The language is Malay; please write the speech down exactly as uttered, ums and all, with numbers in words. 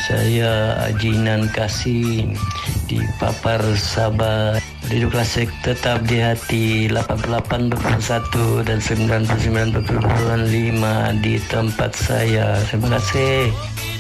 Saya Ajinan Kasih di Papar Sabah. Edukasi tetap di hati lapan puluh lapan perpuluhan satu dan sembilan puluh sembilan perpuluhan lima di tempat saya. Terima kasih.